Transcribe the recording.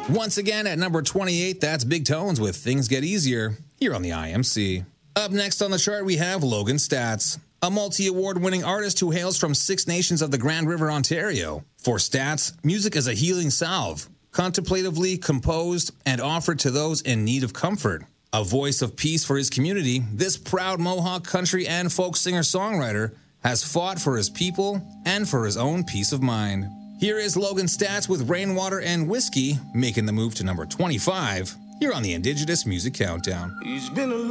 Once again, at number 28, that's Big Tones with Things Get Easier, here on the IMC. Up next on the chart, we have Logan Staats, a multi-award winning artist who hails from Six Nations of the Grand River, Ontario. For Staats, music is a healing salve, contemplatively composed and offered to those in need of comfort. A voice of peace for his community, this proud Mohawk country and folk singer-songwriter has fought for his people and for his own peace of mind. Here is Logan Staats with Rainwater and Whiskey, making the move to number 25, here on the Indigenous Music Countdown.